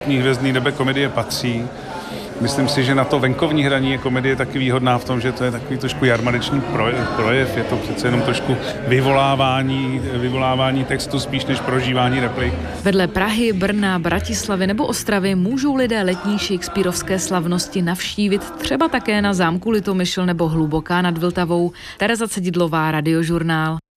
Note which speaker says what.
Speaker 1: Hvězdný nebe komedie patří. Myslím si, že na to venkovní hraní je komedie taky výhodná v tom, že to je takový trošku jarmarečný projev. Je to přece jenom trošku vyvolávání textu spíš než prožívání replik.
Speaker 2: Vedle Prahy, Brna, Bratislavy nebo Ostravy můžou lidé letní shakespearovské slavnosti navštívit třeba také na zámku Litomyšl nebo Hluboká nad Vltavou. Tereza Cedidlová, Radiožurnál.